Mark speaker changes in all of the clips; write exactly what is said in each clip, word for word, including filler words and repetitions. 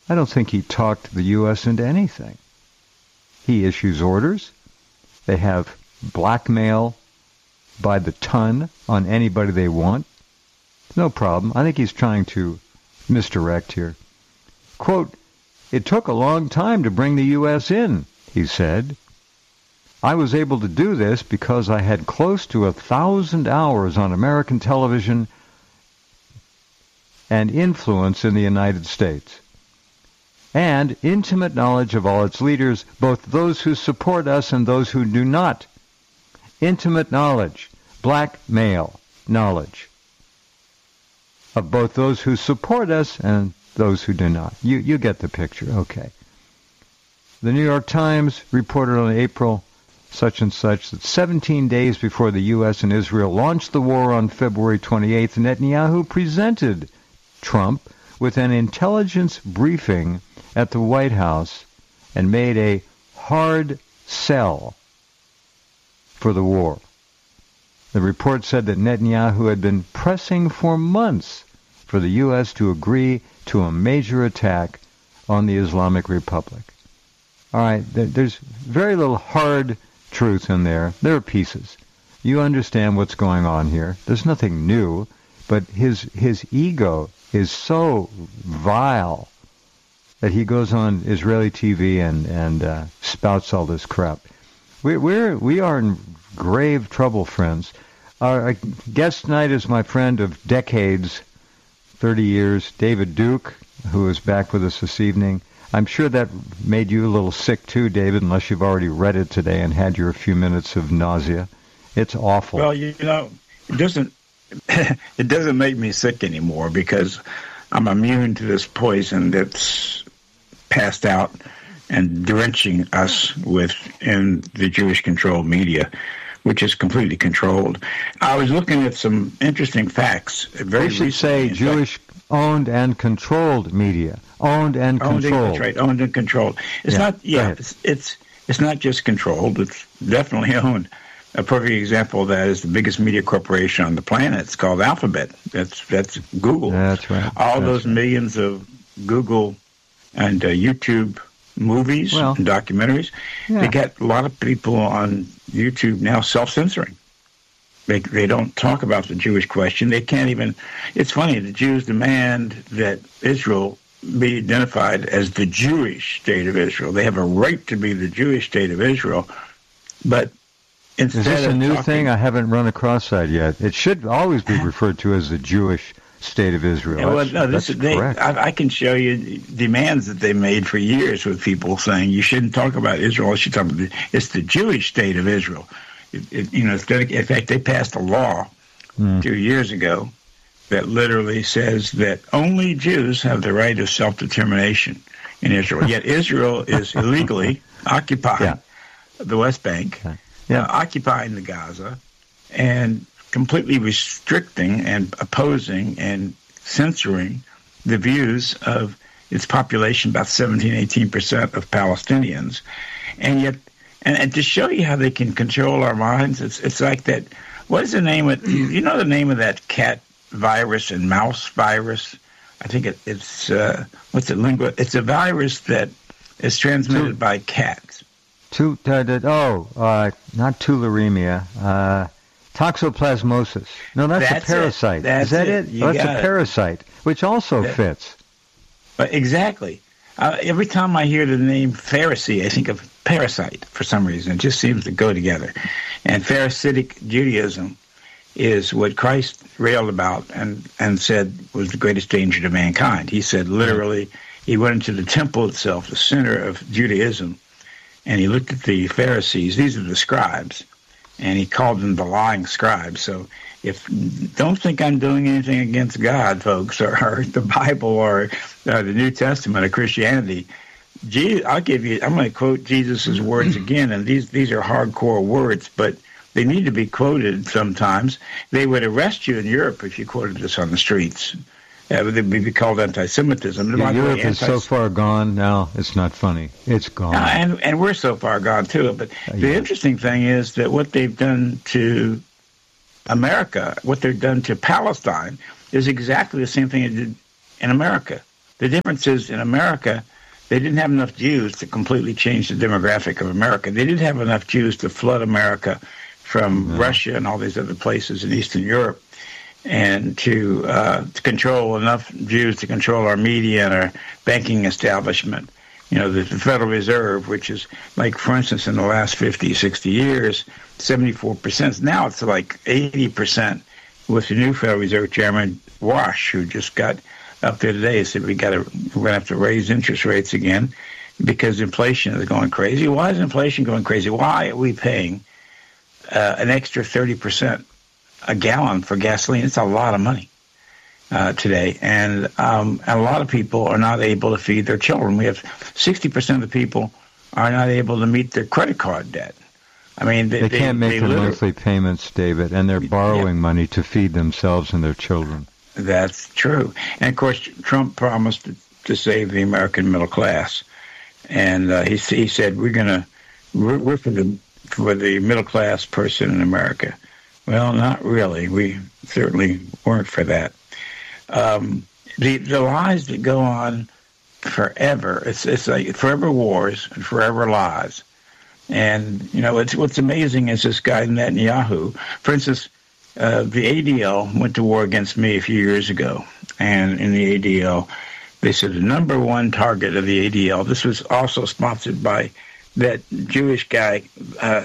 Speaker 1: I don't think he talked the U S into anything. He issues orders. They have blackmail by the ton on anybody they want. No problem. I think he's trying to misdirect here. Quote, "It took a long time to bring the U S in," he said. "I was able to do this because I had close to a thousand hours on American television and influence in the United States, and intimate knowledge of all its leaders, both those who support us and those who do not. Intimate knowledge, blackmail knowledge of both those who support us and those who do not." You you get the picture, okay. The New York Times reported on April such and such that seventeen days before the U S and Israel launched the war on February twenty-eighth, Netanyahu presented Trump with an intelligence briefing at the White House and made a hard sell for the war. The report said that Netanyahu had been pressing for months for the U S to agree to a major attack on the Islamic Republic. All right, there's very little hard truth in there. There are pieces. You understand what's going on here. There's nothing new, but his his ego is so vile that he goes on Israeli T V and and uh, spouts all this crap. We we're we are in grave trouble, friends. Our, our guest tonight is my friend of decades, thirty years, David Duke, who is back with us this evening. I'm sure that made you a little sick too, David, unless you've already read it today and had your few minutes of nausea. It's awful.
Speaker 2: Well, you know, it doesn't it doesn't make me sick anymore because I'm immune to this poison that's passed out and drenching us with in the Jewish-controlled media, which is completely controlled. I was looking at some interesting facts. Very
Speaker 1: we should say Jewish-owned and controlled media. Owned and
Speaker 2: owned
Speaker 1: controlled.
Speaker 2: And, that's right, owned and controlled. It's
Speaker 1: yeah,
Speaker 2: not, yeah, it's, it's it's not just controlled. It's definitely owned. A perfect example of that is the biggest media corporation on the planet. It's called Alphabet. That's that's Google.
Speaker 1: That's right.
Speaker 2: All
Speaker 1: that's
Speaker 2: those
Speaker 1: right.
Speaker 2: millions of Google and uh, YouTube movies
Speaker 1: well,
Speaker 2: and documentaries.
Speaker 1: Yeah.
Speaker 2: They get a lot of people on YouTube now self-censoring. They they don't talk about the Jewish question. They can't even. It's funny. The Jews demand that Israel be identified as the Jewish state of Israel. They have a right to be the Jewish state of Israel, but instead
Speaker 1: is this a
Speaker 2: of
Speaker 1: new
Speaker 2: talking,
Speaker 1: thing? I haven't run across that yet. It should always be referred to as the Jewish state of Israel.
Speaker 2: Yeah, well,
Speaker 1: that's,
Speaker 2: no, this
Speaker 1: that's
Speaker 2: is, they,
Speaker 1: correct.
Speaker 2: I, I can show you demands that they made for years with people saying you shouldn't talk about Israel. You should talk about the, it's the Jewish state of Israel. It, it, you know, it's dedicated, in fact, they passed a law
Speaker 1: mm.
Speaker 2: two years ago that literally says that only Jews have the right of self-determination in Israel. Yet Israel is illegally occupying
Speaker 1: yeah.
Speaker 2: the West Bank,
Speaker 1: okay. yeah.
Speaker 2: uh, occupying the Gaza, and completely restricting and opposing and censoring the views of its population, about seventeen, eighteen percent of Palestinians. And yet, and, and to show you how they can control our minds, it's it's like that, what is the name of, you know the name of that cat virus and mouse virus? I think it, it's, uh, what's it, lingua? It's a virus that is transmitted tu- by cats.
Speaker 1: Tu- uh, oh, uh, not tularemia, uh, toxoplasmosis. No, that's, that's a parasite.
Speaker 2: It.
Speaker 1: Is that
Speaker 2: it?
Speaker 1: it? Oh, that's a parasite, it. which also that, fits.
Speaker 2: But exactly. Uh, every time I hear the name Pharisee, I think of parasite for some reason. It just seems to go together. And Pharisaic Judaism is what Christ railed about and, and said was the greatest danger to mankind. He said literally, he went into the temple itself, the center of Judaism, and he looked at the Pharisees. These are the scribes. And he called them the lying scribes. So if don't think I'm doing anything against God, folks, or, or the Bible, or uh, the New Testament, or Christianity. Jesus, I'll give you. I'm going to quote Jesus' words again, and these these are hardcore words, but they need to be quoted sometimes. They would arrest you in Europe if you quoted this on the streets. Uh, it would be called anti-Semitism.
Speaker 1: Yeah, Europe
Speaker 2: anti-
Speaker 1: is so far gone now, it's not funny. It's gone.
Speaker 2: Uh, and, and we're so far gone, too. But
Speaker 1: uh,
Speaker 2: the
Speaker 1: yeah.
Speaker 2: interesting thing is that what they've done to America, what they've done to Palestine, is exactly the same thing they did in America. The difference is in America, they didn't have enough Jews to completely change the demographic of America. They didn't have enough Jews to flood America from no. Russia and all these other places in Eastern Europe, and to, uh, to control enough Jews to control our media and our banking establishment. You know, the, the Federal Reserve, which is like, for instance, in the last fifty, sixty years, seventy-four percent. Now it's like eighty percent with the new Federal Reserve Chairman, Wash, who just got up there today and said we got to, we're going to have to raise interest rates again because inflation is going crazy. Why is inflation going crazy? Why are we paying uh, an extra thirty percent a gallon for gasoline? It's a lot of money uh, today. And, um, and a lot of people are not able to feed their children. We have sixty percent of the people are not able to meet their credit card debt. I mean, they,
Speaker 1: they can't
Speaker 2: they,
Speaker 1: make
Speaker 2: they
Speaker 1: their monthly payments, David, and they're borrowing yeah. money to feed themselves and their children.
Speaker 2: That's true. And, of course, Trump promised to, to save the American middle class. And uh, he, he said, we're going to, we're, we're for the, for the middle class person in America. Well, not really. We certainly weren't for that. Um, the, the lies that go on forever, it's, it's like forever wars and forever lies. And, you know, it's, what's amazing is this guy Netanyahu, for instance, Uh, the A D L went to war against me a few years ago, and in the A D L, they said the number one target of the A D L, this was also sponsored by that Jewish guy, uh,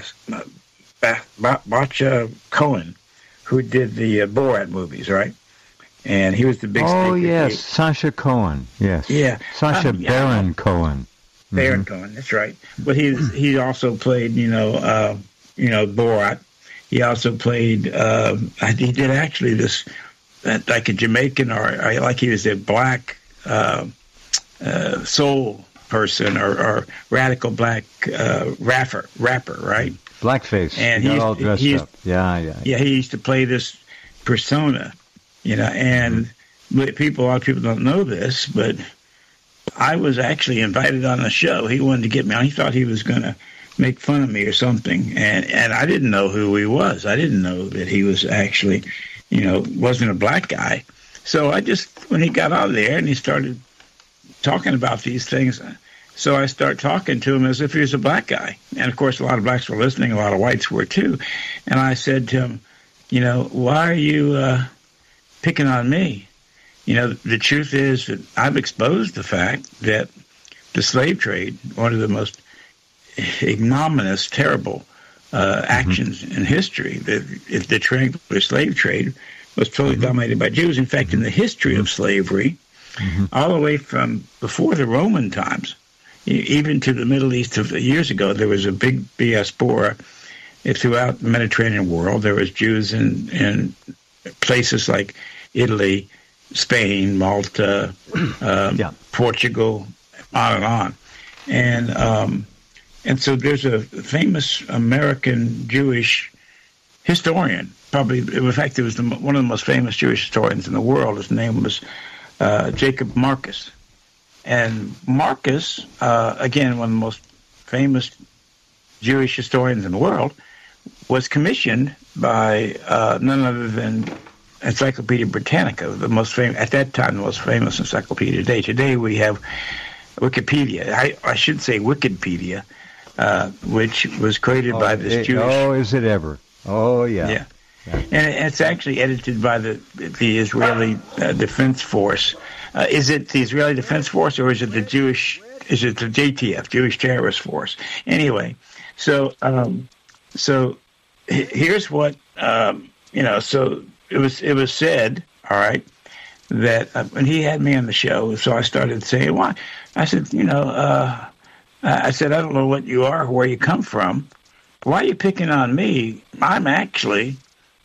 Speaker 2: Bacha Cohen, who did the uh, Borat movies, right? And he was the big...
Speaker 1: Oh, yes, Sacha Cohen, yes.
Speaker 2: Yeah.
Speaker 1: Sacha
Speaker 2: um,
Speaker 1: Baron
Speaker 2: yeah.
Speaker 1: Cohen.
Speaker 2: Baron
Speaker 1: mm-hmm.
Speaker 2: Cohen, that's right. But he he also played, you know, uh, you know, Borat. He also played, uh, he did actually this, uh, like a Jamaican or, or like he was a black uh, uh, soul person or, or radical black uh, rapper, rapper, right?
Speaker 1: Blackface.
Speaker 2: And
Speaker 1: he
Speaker 2: got
Speaker 1: got all dressed
Speaker 2: he used,
Speaker 1: up. Yeah, yeah, yeah.
Speaker 2: Yeah, he used to play this persona, you know, and mm-hmm. people, a lot of people don't know this, but I was actually invited on the show. He wanted to get me on. He thought he was going to make fun of me or something, and and I didn't know who he was. I didn't know that he was actually, you know, wasn't a black guy. So I just, when he got out of there and he started talking about these things, so I started talking to him as if he was a black guy. And of course, a lot of blacks were listening, a lot of whites were too. And I said to him, you know, why are you uh, picking on me? You know, the truth is that I've exposed the fact that the slave trade, one of the most ignominious, terrible uh, actions mm-hmm. in history. The, the triangular slave trade was totally mm-hmm. dominated by Jews. In fact, in the history mm-hmm. of slavery, mm-hmm. all the way from before the Roman times, even to the Middle East of years ago, there was a big diaspora throughout the Mediterranean world. There was Jews in, in places like Italy, Spain, Malta, um, yeah. Portugal, on and on. And um, and so there's a famous American Jewish historian, probably, in fact, it was the, one of the most famous Jewish historians in the world. His name was uh, Jacob Marcus. And Marcus, uh, again, one of the most famous Jewish historians in the world, was commissioned by uh, none other than Encyclopedia Britannica, the most famous, at that time, the most famous encyclopedia today. Today we have Wikipedia. I, I should say Wikipedia, uh, which was created
Speaker 1: oh,
Speaker 2: by this
Speaker 1: it,
Speaker 2: Jewish...
Speaker 1: Oh, is it ever? Oh, yeah.
Speaker 2: Yeah. yeah. And it's actually edited by the, the Israeli uh, Defense Force. Uh, is it the Israeli Defense Force or is it the Jewish, is it the J T F, Jewish Terrorist Force? Anyway, so um, so here's what, um, you know, so it was it was said, all right, that uh, when he had me on the show, so I started saying, why? I said, you know, uh, I said, I don't know what you are or where you come from. Why are you picking on me? I'm actually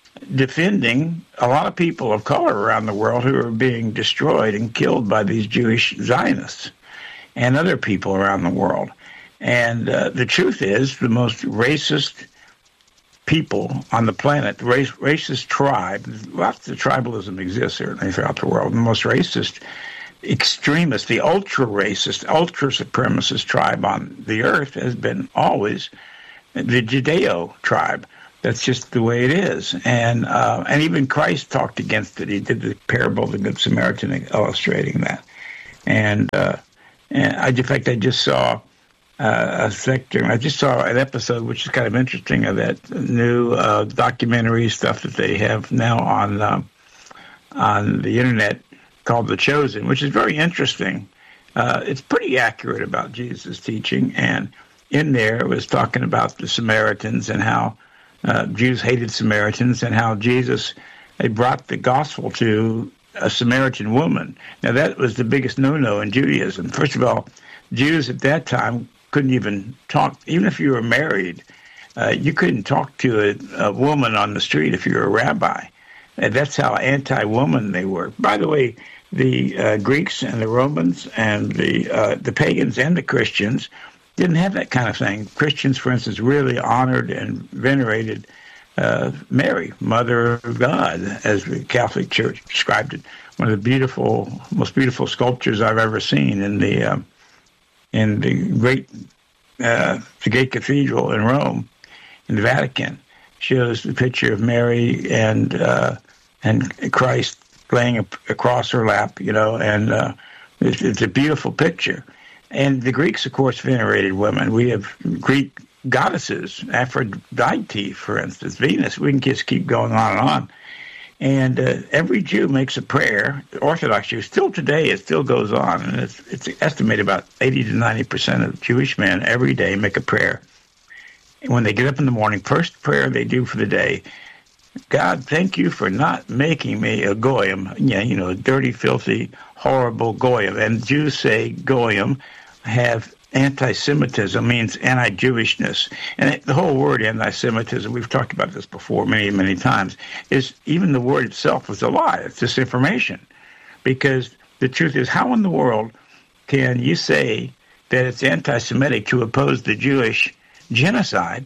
Speaker 2: defending a lot of people of color around the world who are being destroyed and killed by these Jewish Zionists and other people around the world. And uh, the truth is, the most racist people on the planet, the race, racist tribe, lots of tribalism exists certainly throughout the world, the most racist, extremist, the ultra-racist, ultra-supremacist tribe on the earth has been always the Judeo tribe. That's just the way it is. And uh, and even Christ talked against it. He did the parable of the Good Samaritan illustrating that. And, uh, and I, in fact, I just saw uh, a sector, I just saw an episode, which is kind of interesting, of that new uh, documentary stuff that they have now on uh, on the internet called The Chosen, which is very interesting. Uh, it's pretty accurate about Jesus' teaching, and in there it was talking about the Samaritans and how uh, Jews hated Samaritans and how Jesus they brought the gospel to a Samaritan woman. Now, that was the biggest no-no in Judaism. First of all, Jews at that time couldn't even talk, even if you were married, uh, you couldn't talk to a, a woman on the street if you were a rabbi. And that's how anti-woman they were. By the way, the uh, Greeks and the Romans and the uh, the pagans and the Christians didn't have that kind of thing. Christians, for instance, really honored and venerated uh, Mary, Mother of God, as the Catholic Church described it. One of the beautiful, most beautiful sculptures I've ever seen in the uh, in the great uh, the Great Cathedral in Rome, in the Vatican, shows the picture of Mary and uh, and Christ laying across her lap, you know, and uh, it's, it's a beautiful picture. And the Greeks, of course, venerated women. We have Greek goddesses, Aphrodite, for instance, Venus. We can just keep going on and on. And uh, every Jew makes a prayer. Orthodox Jews, still today, it still goes on. And it's, it's estimated about eighty to ninety percent of Jewish men every day make a prayer. And when they get up in the morning, first prayer they do for the day, God, thank you for not making me a goyim, yeah, you know, a dirty, filthy, horrible goyim. And Jews say goyim have anti-Semitism, means anti-Jewishness. And it, the whole word anti-Semitism, we've talked about this before many, many times, is even the word itself is a lie. It's disinformation. Because the truth is, how in the world can you say that it's anti-Semitic to oppose the Jewish genocide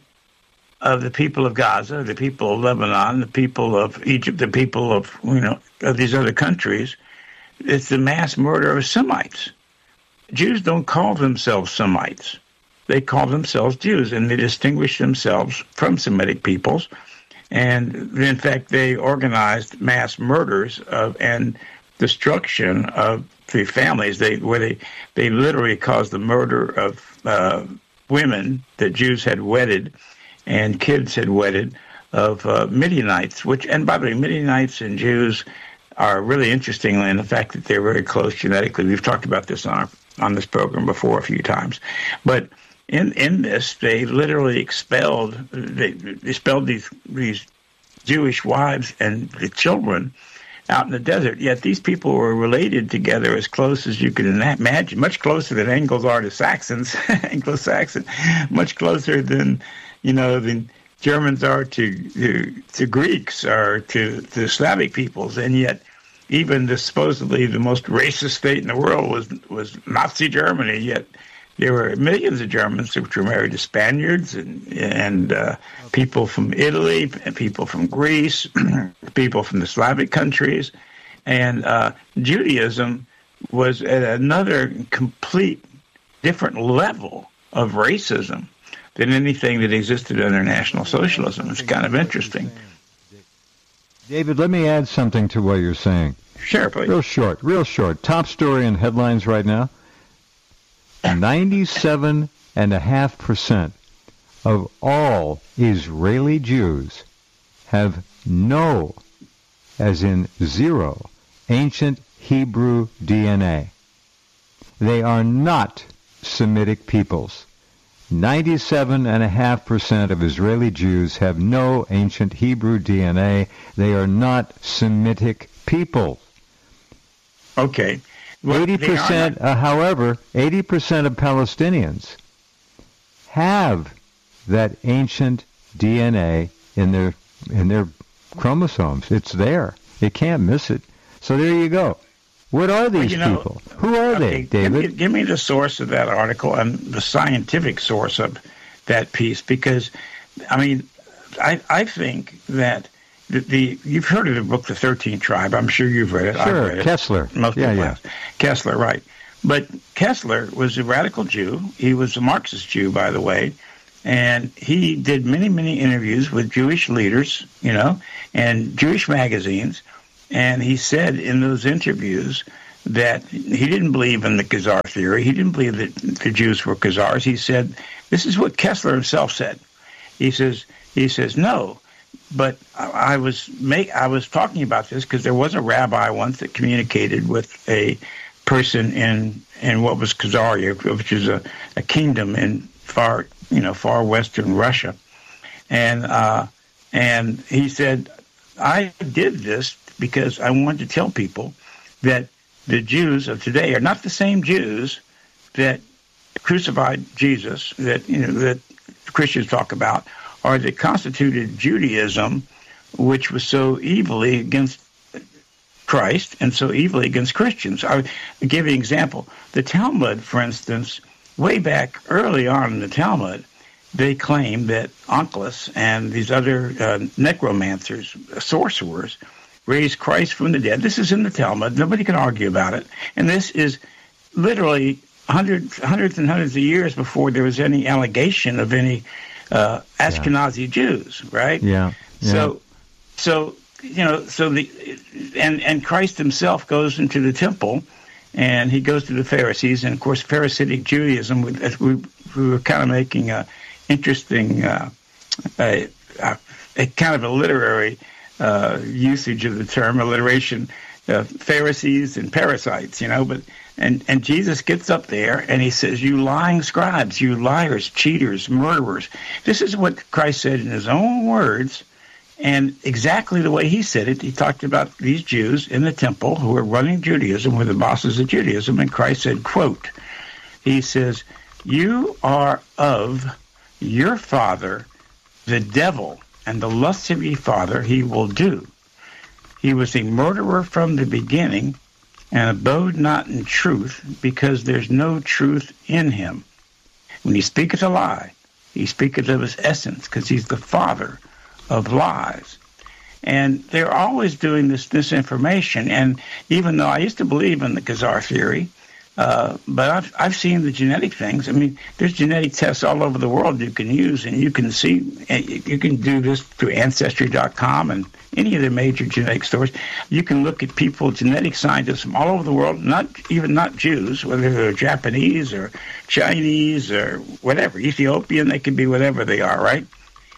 Speaker 2: of the people of Gaza, the people of Lebanon, the people of Egypt, the people of, you know, of these other countries? It's the mass murder of Semites. Jews don't call themselves Semites. They call themselves Jews, and they distinguish themselves from Semitic peoples. And in fact, they organized mass murders of and destruction of the families. They where they they literally caused the murder of uh, women that Jews had wedded and kids had wedded of uh, Midianites, which, and by the way, Midianites and Jews are really interesting in the fact that they're very close genetically. We've talked about this on our, on this program before a few times. But in in this, they literally expelled, they expelled these, these Jewish wives and the children out in the desert. Yet these people were related together as close as you could imagine, much closer than Angles are to Saxons, Anglo-Saxon, much closer than, you know, than Germans are to, to to Greeks or to, to Slavic peoples. And yet even the supposedly the most racist state in the world was was Nazi Germany, yet there were millions of Germans which were married to Spaniards and and uh, people from Italy, and people from Greece, people from the Slavic countries. And uh, Judaism was at another complete different level of racism than anything that existed under National Socialism. It's kind of interesting.
Speaker 1: David, let me add something to what you're saying.
Speaker 2: Sure, please.
Speaker 1: Real short, real short. Top story in headlines right now. ninety-seven point five percent of all Israeli Jews have no, as in zero, ancient Hebrew D N A. They are not Semitic peoples. ninety-seven point five percent of Israeli Jews have no ancient Hebrew D N A. They are not Semitic people.
Speaker 2: Okay. Well,
Speaker 1: eighty percent, uh, however, eighty percent of Palestinians have that ancient D N A in their in their chromosomes. It's there. You can't miss it. So there you go. What are these
Speaker 2: well, you know,
Speaker 1: people? Who are
Speaker 2: okay,
Speaker 1: they, David?
Speaker 2: Give me, give me the source of that article and the scientific source of that piece, because, I mean, I I think that the, the you've heard of the book The thirteenth Tribe. I'm sure you've read it.
Speaker 1: Sure,
Speaker 2: I've read it.
Speaker 1: Kessler.
Speaker 2: Most
Speaker 1: yeah,
Speaker 2: people
Speaker 1: yeah.
Speaker 2: have. Kessler, right. But Kessler was a radical Jew. He was a Marxist Jew, by the way. And he did many, many interviews with Jewish leaders, you know, and Jewish magazines. And he said in those interviews that he didn't believe in the Khazar theory. He didn't believe that the Jews were Khazars. He said, this is what Kessler himself said. He says, he says, no, but I, I was make I was talking about this because there was a rabbi once that communicated with a person in in what was Khazaria, which is a, a kingdom in far you know far western Russia, and uh, and he said, I did this because I wanted to tell people that the Jews of today are not the same Jews that crucified Jesus, that you know that Christians talk about, or that constituted Judaism, which was so evilly against Christ and so evilly against Christians. I'll give you an example. The Talmud, for instance, way back early on in the Talmud, they claim that Onkelos and these other uh, necromancers, sorcerers, raised Christ from the dead. This is in the Talmud. Nobody can argue about it. And this is literally hundreds, hundreds and hundreds of years before there was any allegation of any uh, Ashkenazi yeah. Jews, right?
Speaker 1: Yeah. yeah.
Speaker 2: So, so you know, so the and and Christ himself goes into the temple, and he goes to the Pharisees, and of course, Pharisaic Judaism. We we were kind of making a interesting, uh, a, a, a kind of a literary uh, usage of the term alliteration, uh, Pharisees and parasites, you know. But and and Jesus gets up there and he says, "You lying scribes, you liars, cheaters, murderers." This is what Christ said in his own words. And exactly the way he said it, he talked about these Jews in the temple who were running Judaism, were the bosses of Judaism, and Christ said, quote, he says, "You are of your father, the devil, and the lusts of your father he will do. He was a murderer from the beginning, and abode not in truth, because there's no truth in him. When he speaketh a lie, he speaketh of his essence, because he's the father of lies." And they're always doing this disinformation. And even though I used to believe in the Khazar theory, uh, but I've I've seen the genetic things. I mean, there's genetic tests all over the world you can use, and you can see, you can do this through Ancestry dot com and any of the major genetic stores. You can look at people, genetic scientists from all over the world, not even not Jews, whether they're Japanese or Chinese or whatever, Ethiopian, they can be whatever they are, right?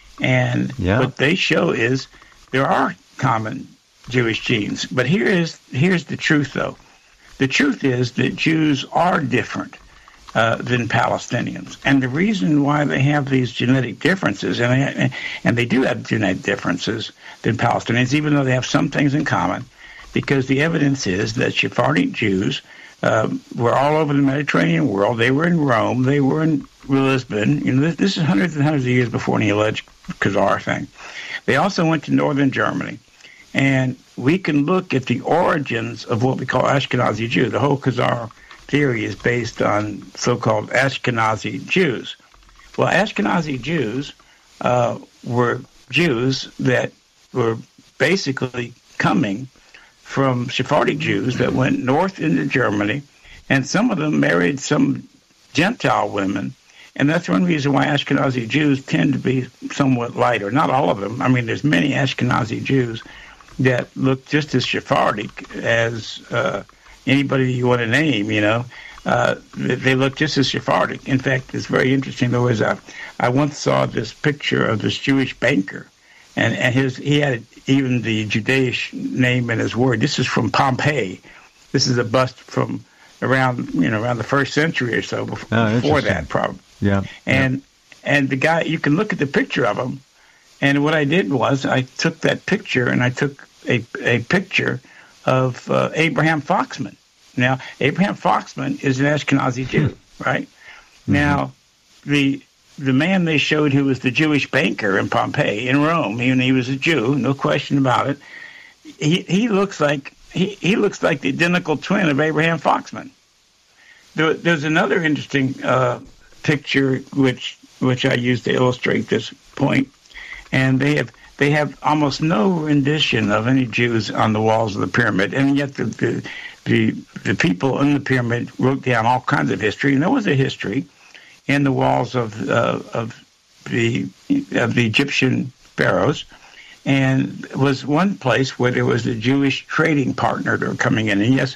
Speaker 2: And yeah. what they show is there are common Jewish genes. But here is here's the truth, though. The truth is that Jews are different uh, than Palestinians. And the reason why they have these genetic differences, and they, and they do have genetic differences than Palestinians, even though they have some things in common, because the evidence is that Sephardic Jews uh, were all over the Mediterranean world. They were in Rome. They were in Lisbon. You know, this, this is hundreds and hundreds of years before any alleged Khazar thing. They also went to northern Germany. And we can look at the origins of what we call Ashkenazi Jew. The whole Khazar theory is based on so-called Ashkenazi Jews. Well, Ashkenazi Jews uh, were Jews that were basically coming from Sephardic Jews that went north into Germany, and some of them married some Gentile women. And that's one reason why Ashkenazi Jews tend to be somewhat lighter. Not all of them. I mean, there's many Ashkenazi Jews that look just as Sephardic as uh, anybody you want to name, you know. Uh, they look just as Sephardic. In fact, it's very interesting. There was a, I once saw this picture of this Jewish banker, and, and his he had even the Judaish name in his word. This is from Pompeii. This is a bust from around, you know, around the first century or so, before,
Speaker 1: oh,
Speaker 2: before that, probably.
Speaker 1: Yeah.
Speaker 2: And
Speaker 1: yeah.
Speaker 2: and the guy, you can look at the picture of him, and what I did was I took that picture and I took a a picture of uh, Abraham Foxman. Now, Abraham Foxman is an Ashkenazi Jew, right? Mm-hmm. Now, the the man they showed who was the Jewish banker in Pompeii, in Rome, even he was a Jew, no question about it. He he looks like he, he looks like the identical twin of Abraham Foxman. There, there's another interesting uh, picture which which I used to illustrate this point, and they have they have almost no rendition of any Jews on the walls of the pyramid, and yet the the the, the people in the pyramid wrote down all kinds of history, and there was a history in the walls of uh, of the of the Egyptian pharaohs, and it was one place where there was a Jewish trading partner that were coming in, and yes,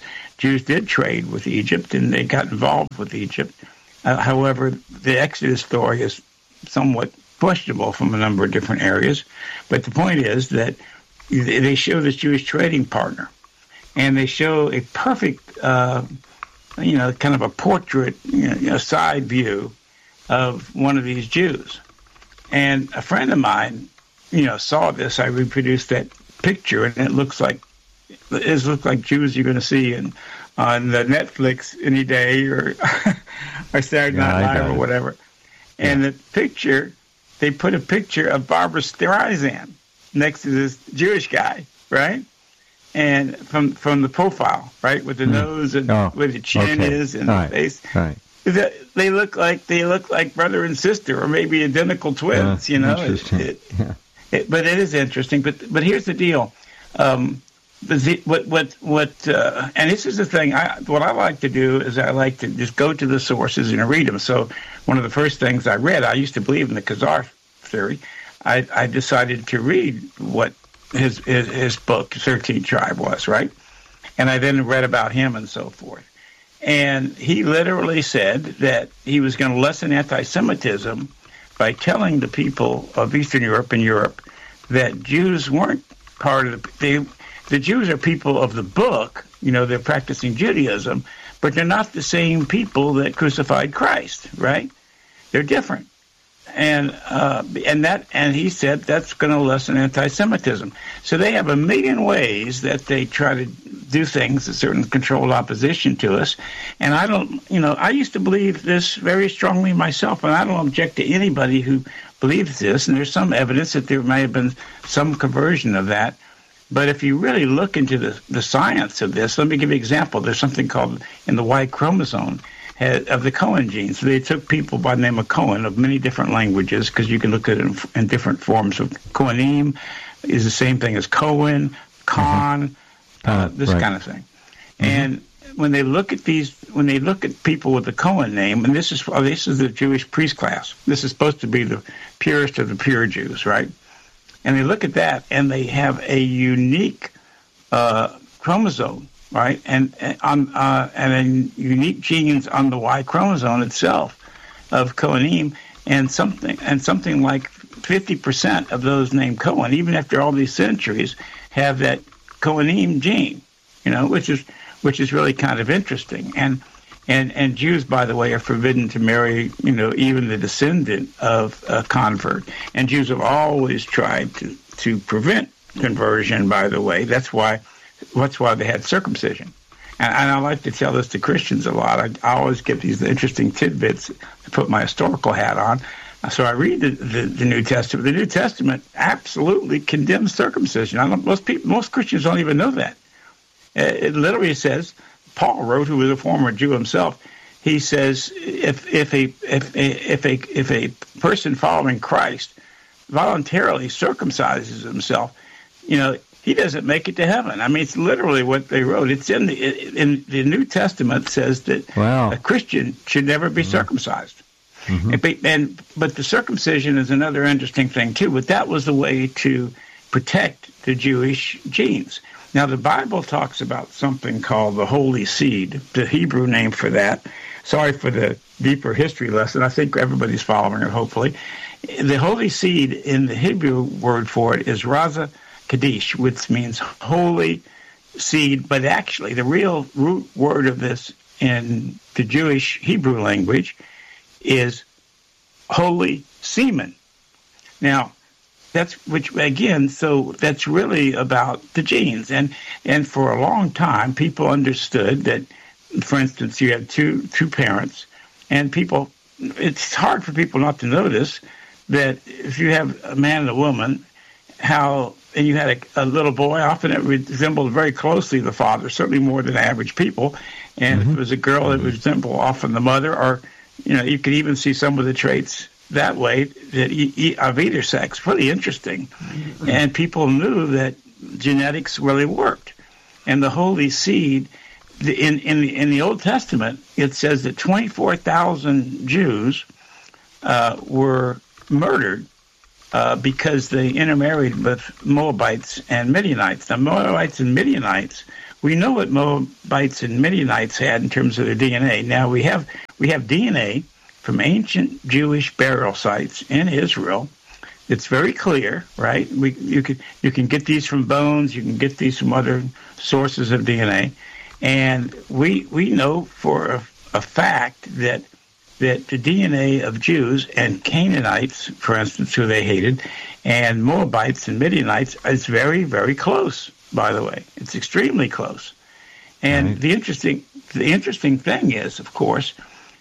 Speaker 2: Jews did trade with Egypt, and they got involved with Egypt. Uh, however, the Exodus story is somewhat questionable from a number of different areas. But the point is that they show this Jewish trading partner, and they show a perfect, uh, you know, kind of a portrait, you know, a side view of one of these Jews. And a friend of mine, you know, saw this. I reproduced that picture, and it looks like it looks like Jews you're going to see in on the Netflix any day, or or Saturday
Speaker 1: Yeah,
Speaker 2: Night
Speaker 1: I
Speaker 2: Live
Speaker 1: got
Speaker 2: or
Speaker 1: it.
Speaker 2: whatever. And
Speaker 1: Yeah.
Speaker 2: the picture, they put a picture of Barbara Streisand next to this Jewish guy, right? And from from the profile, right, with the
Speaker 1: Mm.
Speaker 2: nose and
Speaker 1: Oh,
Speaker 2: where the chin
Speaker 1: okay.
Speaker 2: is and
Speaker 1: All
Speaker 2: the
Speaker 1: right.
Speaker 2: face.
Speaker 1: Right.
Speaker 2: The- They look like they look like brother and sister, or maybe identical twins.
Speaker 1: Uh,
Speaker 2: you know,
Speaker 1: interesting.
Speaker 2: It- it-
Speaker 1: Yeah.
Speaker 2: it, but it is interesting. But but here's the deal. Um, the, what what what? Uh, and this is the thing. I, what I like to do is I like to just go to the sources and read them. So one of the first things I read, I used to believe in the Khazar theory. I, I decided to read what his, his his book thirteenth Tribe was, right? And I then read about him and so forth. And he literally said that he was going to lessen anti-Semitism by telling the people of Eastern Europe and Europe that Jews weren't part of the... They, the Jews are people of the book, you know, they're practicing Judaism, but they're not the same people that crucified Christ, right? They're different. And uh, and that and he said that's going to lessen anti-Semitism. So they have a million ways that they try to do things, a certain controlled opposition to us. And I don't, you know, I used to believe this very strongly myself, and I don't object to anybody who believes this. And there's some evidence that there may have been some conversion of that. But if you really look into the, the science of this, let me give you an example. There's something called in the Y chromosome of the Cohen genes. So they took people by the name of Cohen of many different languages, because you can look at it in, in different forms. Of Kohanim is the same thing as Cohen, Khan, mm-hmm. uh, this
Speaker 1: right.
Speaker 2: kind of thing.
Speaker 1: Mm-hmm.
Speaker 2: And when they look at these, when they look at people with the Cohen name, and this is oh, this is the Jewish priest class. This is supposed to be the purest of the pure Jews, right? And they look at that, and they have a unique uh, chromosome. Right, and and on uh, and then unique genes on the Y chromosome itself of Kohanim, and something and something like fifty percent of those named Cohen, even after all these centuries, have that Kohanim gene. You know, which is which is really kind of interesting. And and and Jews, by the way, are forbidden to marry, you know, even the descendant of a convert. And Jews have always tried to to prevent conversion. By the way, that's why. That's why they had circumcision. And, and I like to tell this to Christians a lot. I, I always get these interesting tidbits to put my historical hat on. So I read the, the, the New Testament. The New Testament absolutely condemns circumcision. I don't, most people, most Christians don't even know that. It literally says, Paul wrote, who was a former Jew himself, he says, if if a if a if a if a person following Christ voluntarily circumcises himself, you know, he doesn't make it to heaven. I mean, it's literally what they wrote. It's in the in the New Testament says that
Speaker 1: wow.
Speaker 2: a Christian should never be mm-hmm. circumcised. Mm-hmm. And, and but the circumcision is another interesting thing too. But that was the way to protect the Jewish genes. Now the Bible talks about something called the Holy Seed, the Hebrew name for that. Sorry for the deeper history lesson. I think everybody's following it. Hopefully, the Holy Seed in the Hebrew word for it is Raza Kadesh, which means holy seed, but actually the real root word of this in the Jewish Hebrew language is holy semen. Now, that's which again, so that's really about the genes, and and for a long time, people understood that. For instance, you have two two parents, and people. It's hard for people not to notice that if you have a man and a woman, how. And you had a, a little boy, often it resembled very closely the father, certainly more than average people. And mm-hmm. if it was a girl, it would resemble often the mother, or, you know, you could even see some of the traits that way that e- e- of either sex. Pretty interesting. Mm-hmm. And people knew that genetics really worked. And the Holy Seed, the, in, in, the, in the Old Testament, it says that twenty-four thousand Jews uh, were murdered Uh, because they intermarried with Moabites and Midianites. The Moabites and Midianites we know what Moabites and Midianites had in terms of their D N A. Now we have we have D N A from ancient Jewish burial sites in Israel. It's very clear, right? We you can you can get these from bones, you can get these from other sources of D N A, and we we know for a, a fact that that the D N A of Jews and Canaanites, for instance, who they hated, and Moabites and Midianites is very, very close. By the way, it's extremely close. And right. the interesting the interesting thing is, of course,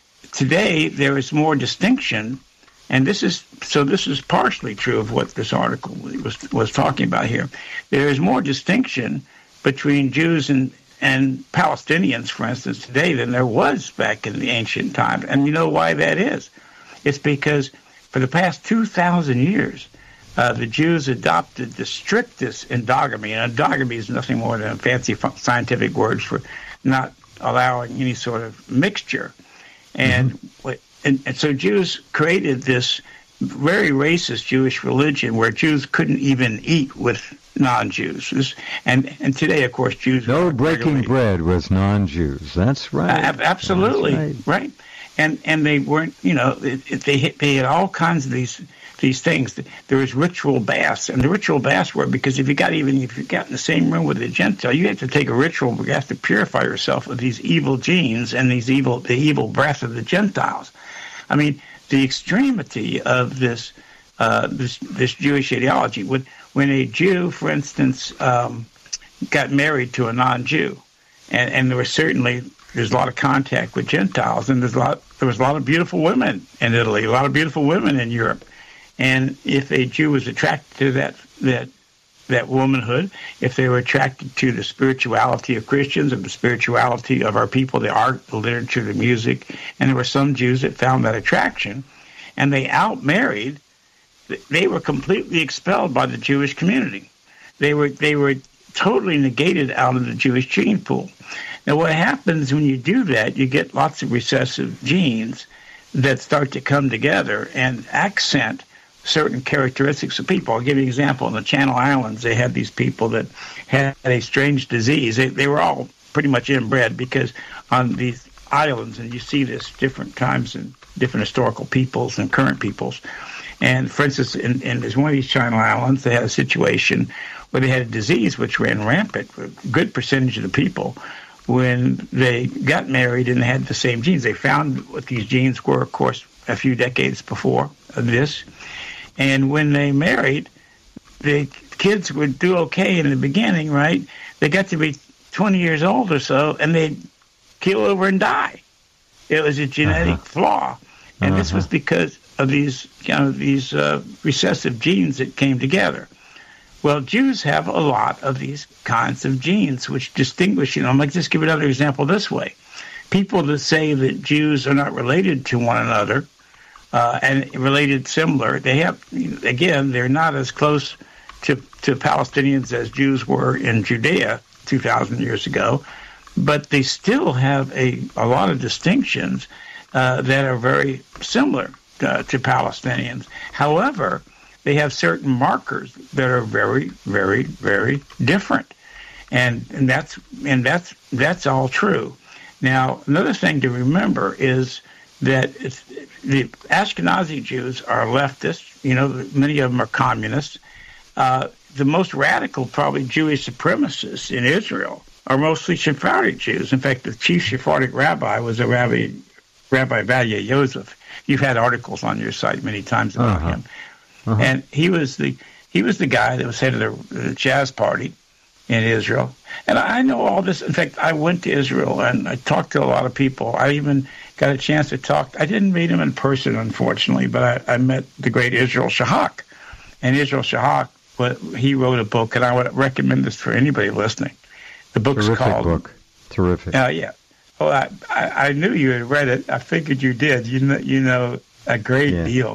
Speaker 2: today there is more distinction, and this is so this is partially true of what this article was was talking about here. There is more distinction between Jews and and Palestinians, for instance, today than there was back in the ancient times. And you know why that is? It's because for the past two thousand years, uh, the Jews adopted the strictest endogamy. And endogamy is nothing more than a fancy scientific words for not allowing any sort of mixture. And, mm-hmm. and, and so Jews created this very racist Jewish religion where Jews couldn't even eat with non-Jews. And and today, of course, Jews...
Speaker 1: No breaking bread with non-Jews. That's right.
Speaker 2: Uh, absolutely.
Speaker 1: That's
Speaker 2: right. right. And and they weren't, you know, it, it, they, they had all kinds of these these things. There was ritual baths, and the ritual baths were because if you got even if you got in the same room with a Gentile, you had to take a ritual. You have to purify yourself of these evil genes and these evil the evil breath of the Gentiles. I mean, the extremity of this uh, this this Jewish ideology. When when a Jew, for instance, um, got married to a non-Jew, and, and there was certainly there's a lot of contact with Gentiles, and there's a lot there was a lot of beautiful women in Italy, a lot of beautiful women in Europe, and if a Jew was attracted to that that that womanhood, if they were attracted to the spirituality of Christians, of the spirituality of our people, the art, the literature, the music, and there were some Jews that found that attraction, and they outmarried, they were completely expelled by the Jewish community. They were they were totally negated out of the Jewish gene pool. Now, what happens when you do that, you get lots of recessive genes that start to come together and accent certain characteristics of people. I'll give you an example. In the Channel Islands, they had these people that had a strange disease. They, they were all pretty much inbred because on these islands, and you see this different times in different historical peoples and current peoples. And, for instance, in, in one of these Channel Islands, they had a situation where they had a disease which ran rampant with a good percentage of the people when they got married and they had the same genes. They found what these genes were, of course, a few decades before this. And when they married, the kids would do okay in the beginning, right? They got to be twenty years old or so, and they'd keel over and die. It was a genetic uh-huh. flaw. And uh-huh. this was because of these, you know, these uh, recessive genes that came together. Well, Jews have a lot of these kinds of genes which distinguish, you know, like just give another example this way. People that say that Jews are not related to one another uh, and related similar, they have, again, they're not as close to, to Palestinians as Jews were in Judea two thousand years ago, but they still have a, a lot of distinctions uh, that are very similar uh, to Palestinians. However, they have certain markers that are very, very, very different, and and that's and that's that's all true. Now, another thing to remember is that it's, the Ashkenazi Jews are leftists. You know, many of them are communists. Uh, the most radical, probably Jewish supremacists in Israel are mostly Sephardic Jews. In fact, the chief Sephardic rabbi was a rabbi, Rabbi Vadia Yosef. You've had articles on your site many times about uh-huh. him. Uh-huh. And he was the he was the guy that was head of the, the jazz party in Israel. And I know all this. In fact, I went to Israel and I talked to a lot of people. I even got a chance to talk. I didn't meet him in person, unfortunately, but I, I met the great Israel Shahak. And Israel Shahak, he wrote a book, and I would recommend this for anybody listening. The book's
Speaker 1: Terrific
Speaker 2: called...
Speaker 1: book. Terrific.
Speaker 2: Uh, yeah. Well, I, I, I knew you had read it. I figured you did. You know, you know a great yeah. deal.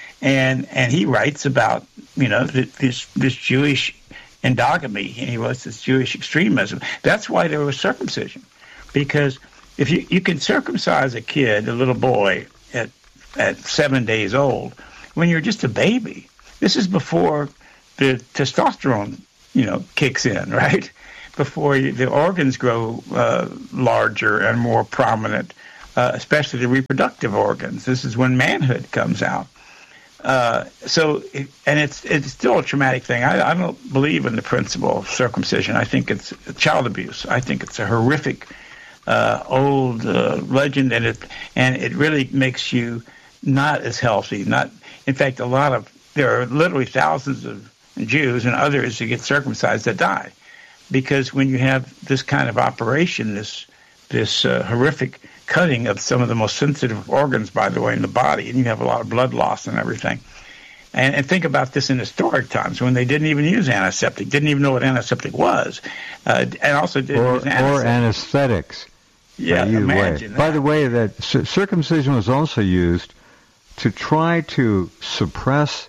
Speaker 2: And and he writes about, you know, this this Jewish endogamy, and he writes this Jewish extremism. That's why there was circumcision, because if you, you can circumcise a kid, a little boy, at at seven days old, when you're just a baby. This is before the testosterone, you know, kicks in, right? before you, the organs grow uh, larger and more prominent, uh, especially the reproductive organs. This is when manhood comes out. Uh, so, it, and it's it's still a traumatic thing. I, I don't believe in the principle of circumcision. I think it's child abuse. I think it's a horrific uh, old uh, legend, and it and it really makes you not as healthy. Not, in fact, a lot of there are literally thousands of Jews and others who get circumcised that die, because when you have this kind of operation, this this uh, horrific cutting of some of the most sensitive organs, by the way, in the body, and you have a lot of blood loss and everything. And, and think about this in historic times when they didn't even use antiseptic, didn't even know what antiseptic was, uh, and also didn't
Speaker 1: or,
Speaker 2: use antiseptic.
Speaker 1: Or anesthetics.
Speaker 2: Yeah, imagine that.
Speaker 1: By the way, that circumcision was also used to try to suppress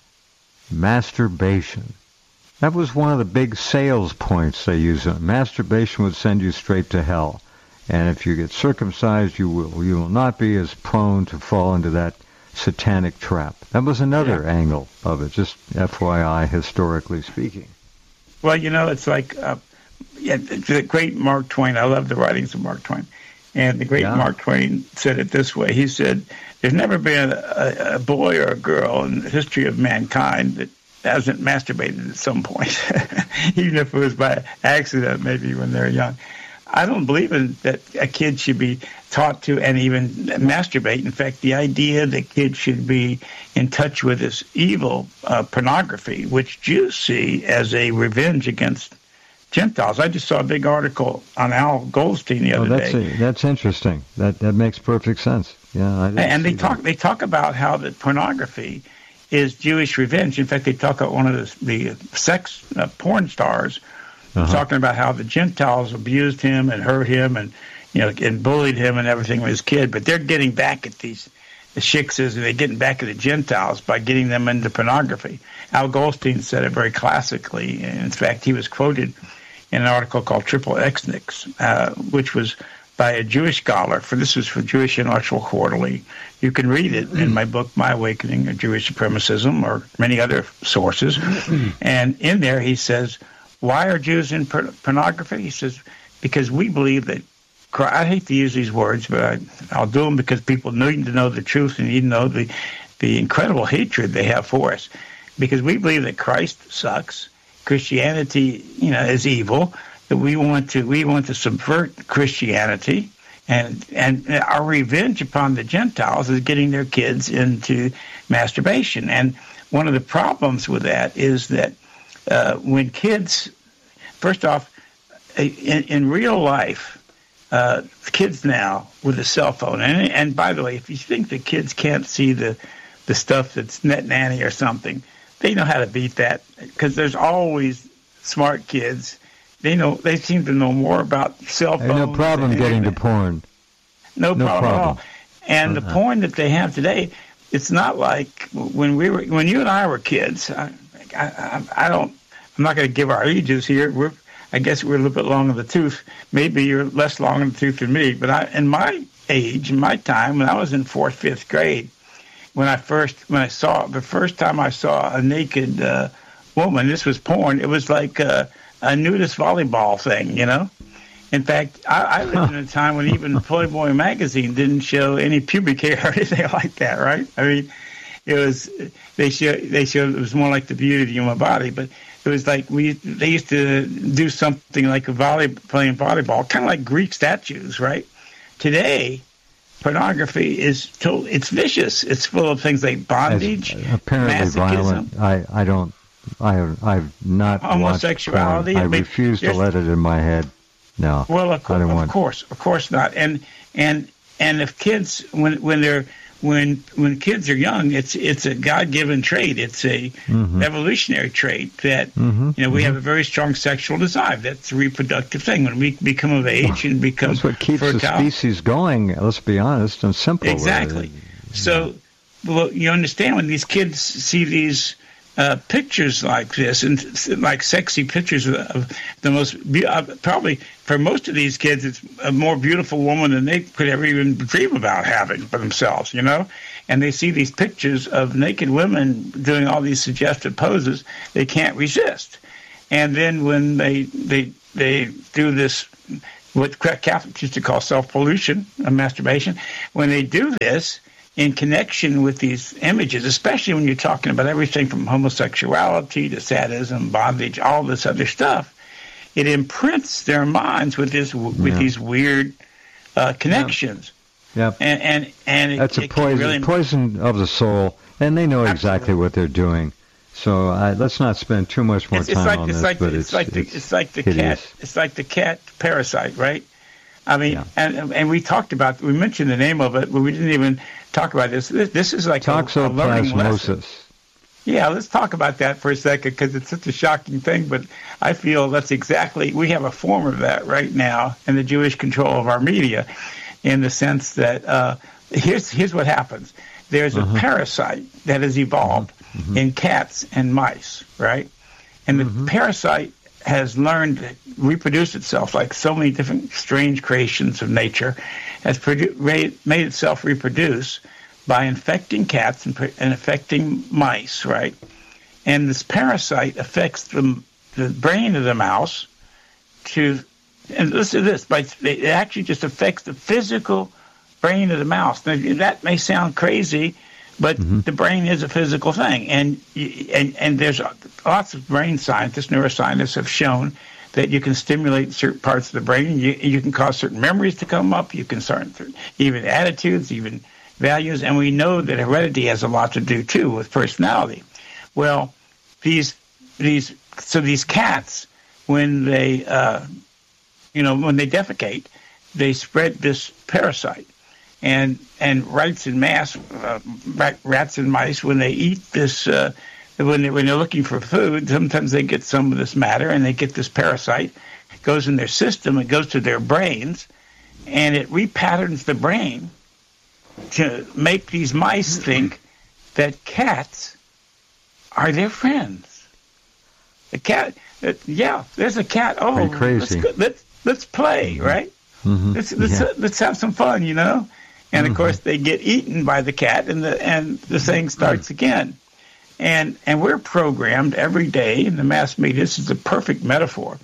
Speaker 1: masturbation. That was one of the big sales points they used. Masturbation would send you straight to hell. And if you get circumcised, you will you will not be as prone to fall into that satanic trap. That was another yeah. angle of it, just F Y I, historically speaking.
Speaker 2: Well, you know, it's like uh, yeah, the great Mark Twain. I love the writings of Mark Twain. And the great yeah. Mark Twain said it this way. He said, there's never been a, a boy or a girl in the history of mankind that hasn't masturbated at some point, even if it was by accident, maybe when they're young. I don't believe in that a kid should be taught to and even masturbate. In fact, the idea that kids should be in touch with this evil uh, pornography, which Jews see as a revenge against Gentiles. I just saw a big article on Al Goldstein the other
Speaker 1: oh, that's
Speaker 2: day.
Speaker 1: A, that's interesting. That that makes perfect sense. Yeah, I didn't
Speaker 2: and they
Speaker 1: see
Speaker 2: talk
Speaker 1: that.
Speaker 2: they talk about how the pornography is Jewish revenge. In fact, they talk about one of the, the sex uh, porn stars uh-huh. talking about how the Gentiles abused him and hurt him and you know and bullied him and everything when he was a kid. But they're getting back at these the shiksas and they're getting back at the Gentiles by getting them into pornography. Al Goldstein said it very classically. In fact, he was quoted in an article called Triple Xniks, uh, which was by a Jewish scholar. For this was for Jewish Intellectual Quarterly. You can read it in my book, My Awakening of Jewish Supremacism, or many other sources. And in there he says, why are Jews in por- pornography? He says, because we believe that, I hate to use these words, but I, I'll do them because people need to know the truth and need to know the, the incredible hatred they have for us. Because we believe that Christ sucks, Christianity, you know, is evil, that we want to we want to subvert Christianity, and and our revenge upon the Gentiles is getting their kids into masturbation. And one of the problems with that is that uh, when kids, first off, in, in real life, uh, kids now with a cell phone, and and by the way, if you think the kids can't see the the stuff that's Net Nanny or something, they know how to beat that because there's always smart kids. They know. They seem to know more about cell phones.
Speaker 1: No problem getting to porn.
Speaker 2: No,
Speaker 1: no
Speaker 2: problem,
Speaker 1: problem
Speaker 2: at all. And uh-huh. the porn that they have today, it's not like when we were, when you and I were kids. I, I, I don't. I'm not going to give our ages here. We're, I guess we're a little bit long in the tooth. Maybe you're less long in the tooth than me. But I, in my age, in my time, when I was in fourth, fifth grade, when I first, when I saw the first time I saw a naked uh, woman, this was porn. It was like uh, a nudist volleyball thing, you know. In fact, I, I lived in a time when even Playboy magazine didn't show any pubic hair or anything like that, right? I mean, it was they showed they showed it was more like the beauty of the human body, but it was like we they used to do something like a volley playing volleyball, kind of like Greek statues, right? Today, pornography is total, it's vicious. It's full of things like bondage,
Speaker 1: As apparently violent. I I don't. I I've not
Speaker 2: homosexuality.
Speaker 1: watched porn. I
Speaker 2: mean,
Speaker 1: refuse to let it in my head. No.
Speaker 2: Well, of,
Speaker 1: I don't
Speaker 2: of
Speaker 1: want.
Speaker 2: course, of course not. And and and if kids when when they're when when kids are young, it's it's a God-given trait. It's a mm-hmm. evolutionary trait that
Speaker 1: mm-hmm.
Speaker 2: you know we
Speaker 1: mm-hmm.
Speaker 2: have a very strong sexual desire. That's a reproductive thing. When we become of age and become
Speaker 1: that's what keeps
Speaker 2: fertile,
Speaker 1: the species going. Let's be honest and simple.
Speaker 2: Exactly. So, well, you understand when these kids see these uh, pictures like this and like sexy pictures of, of the most uh, probably for most of these kids, it's a more beautiful woman than they could ever even dream about having for themselves, you know. And they see these pictures of naked women doing all these suggestive poses, they can't resist. And then when they they they do this, what Catholics used to call self-pollution, uh, masturbation, when they do this in connection with these images, especially when you're talking about everything from homosexuality to sadism, bondage, all this other stuff, it imprints their minds with this with
Speaker 1: yeah.
Speaker 2: these weird uh, connections.
Speaker 1: Yeah. Yep.
Speaker 2: And and and it,
Speaker 1: that's a
Speaker 2: it
Speaker 1: poison,
Speaker 2: really...
Speaker 1: poison of the soul, and they know exactly
Speaker 2: Absolutely.
Speaker 1: what they're doing. So uh, let's not spend too much more
Speaker 2: it's,
Speaker 1: time
Speaker 2: it's like,
Speaker 1: on
Speaker 2: it's
Speaker 1: this.
Speaker 2: like
Speaker 1: but
Speaker 2: the,
Speaker 1: it's,
Speaker 2: it's like the
Speaker 1: it's,
Speaker 2: it's like the
Speaker 1: hideous.
Speaker 2: cat. It's like the cat parasite, right? I mean,
Speaker 1: yeah.
Speaker 2: and and we talked about we mentioned the name of it, but we didn't even talk about this. This, this is like a, a learning lesson.
Speaker 1: Toxoplasmosis.
Speaker 2: Yeah, let's talk about that for a second because it's such a shocking thing. But I feel that's exactly we have a form of that right now in the Jewish control of our media, in the sense that uh, here's here's what happens. There's uh-huh. a parasite that has evolved mm-hmm. in cats and mice, right? And the mm-hmm. parasite has learned to reproduce itself like so many different strange creations of nature, has produ- made itself reproduce by infecting cats and, and infecting mice, right? And this parasite affects the, the brain of the mouse to, and listen to this, by, it actually just affects the physical brain of the mouse. Now, that may sound crazy, but mm-hmm. the brain is a physical thing, and and and there's lots of brain scientists, neuroscientists have shown that you can stimulate certain parts of the brain. You you can cause certain memories to come up. You can start even attitudes, even values, and we know that heredity has a lot to do too with personality. Well, these these so these cats, when they uh, you know when they defecate, they spread this parasite. And and rats and mass, uh, rats and mice, when they eat this, uh, when they when they're looking for food, sometimes they get some of this matter, and they get this parasite. It goes in their system, it goes to their brains, and it repatterns the brain to make these mice think that cats are their friends. A cat, uh, yeah, there's a cat. Oh,
Speaker 1: pretty crazy.
Speaker 2: Let's go, let's let's play, right?
Speaker 1: Mm-hmm.
Speaker 2: Let's let's,
Speaker 1: yeah.
Speaker 2: uh, let's have some fun, you know. And of mm-hmm. course, they get eaten by the cat, and the and the thing starts mm-hmm. again. And and we're programmed every day in the mass media. This is a perfect metaphor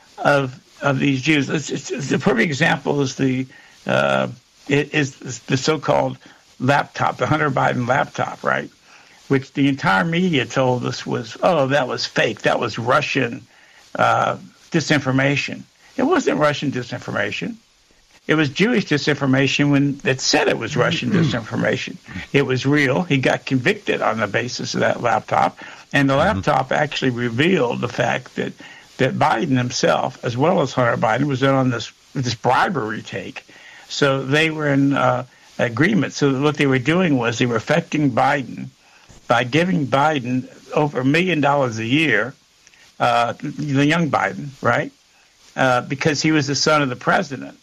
Speaker 2: of of these Jews. It's, it's, it's the perfect example is the uh, it is the so-called laptop, the Hunter Biden laptop, right? Which the entire media told us was, oh, that was fake. That was Russian uh, disinformation. It wasn't Russian disinformation. It was Jewish disinformation when that said it was Russian disinformation. It was real. He got convicted on the basis of that laptop, and the laptop actually revealed the fact that that Biden himself, as well as Hunter Biden, was in on this this bribery take. So they were in uh, agreement. So what they were doing was they were affecting Biden by giving Biden over a million dollars a year, uh, the young Biden, right? Uh, because he was the son of the president.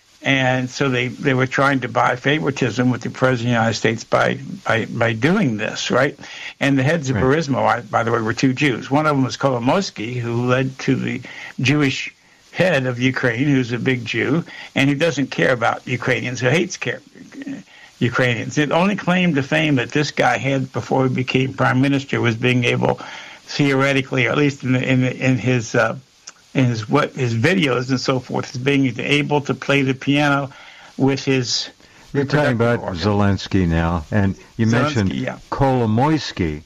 Speaker 2: And so they, they were trying to buy favoritism with the president of the United States by by, by doing this, right? And the heads of right. Burisma, by the way, were two Jews. One of them was Kolomoisky, who led to the Jewish head of Ukraine, who's a big Jew, and he doesn't care about Ukrainians, who hates care, Ukrainians. The only claim to fame that this guy had before he became prime minister was being able, theoretically, or at least in, the, in, the, in his... Uh, in his what his videos and so forth, is being able to play the piano with his.
Speaker 1: You're talking about organ. Zelensky now, and you Zelensky, mentioned yeah. Kolomoisky.